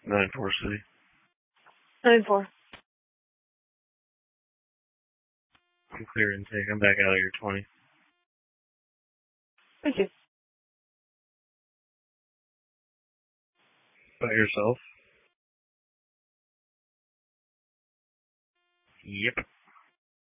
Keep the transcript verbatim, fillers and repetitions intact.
nine four City. nine four. I'm clear intake. I'm back out of your twenty. Thank you. By yourself? Yep.